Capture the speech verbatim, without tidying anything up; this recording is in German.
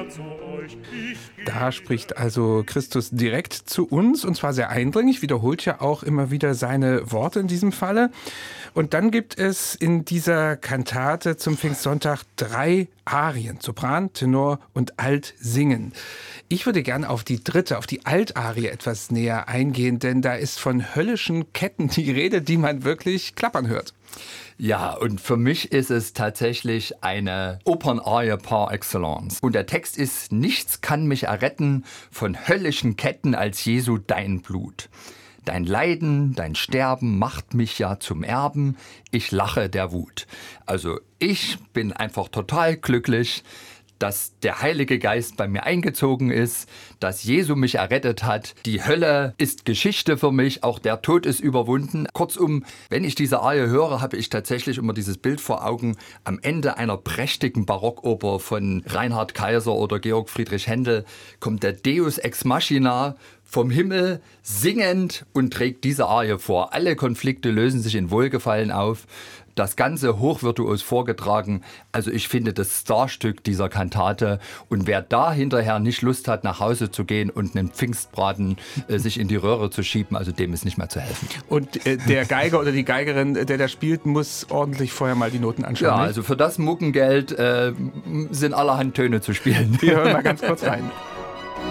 Da spricht also Christus direkt zu uns, und zwar sehr eindringlich, wiederholt ja auch immer wieder seine Worte in diesem Falle. Und dann gibt es in dieser Kantate zum Pfingstsonntag drei Arien, Sopran, Tenor und Alt singen. Ich würde gerne auf die dritte, auf die Altarie etwas näher eingehen, denn da ist von höllischen Ketten die Rede, die man wirklich klappern hört. Ja, und für mich ist es tatsächlich eine Opernarie par excellence. Und der Text ist: Nichts kann mich erretten von höllischen Ketten als Jesu dein Blut. Dein Leiden, dein Sterben macht mich ja zum Erben, ich lache der Wut. Also ich bin einfach total glücklich, dass der Heilige Geist bei mir eingezogen ist, dass Jesu mich errettet hat. Die Hölle ist Geschichte für mich, auch der Tod ist überwunden. Kurzum, wenn ich diese Arie höre, habe ich tatsächlich immer dieses Bild vor Augen. Am Ende einer prächtigen Barockoper von Reinhard Kaiser oder Georg Friedrich Händel kommt der Deus ex machina vom Himmel singend und trägt diese Arie vor. Alle Konflikte lösen sich in Wohlgefallen auf. Das Ganze hochvirtuos vorgetragen. Also ich finde das Starstück dieser Kantate. Und wer da hinterher nicht Lust hat, nach Hause zu gehen und einen Pfingstbraten äh, sich in die Röhre zu schieben, also dem ist nicht mehr zu helfen. Und äh, der Geiger oder die Geigerin, der da spielt, muss ordentlich vorher mal die Noten anschauen. Ja, nicht? also für das Muckengeld äh, sind allerhand Töne zu spielen. Wir hören mal ganz kurz rein.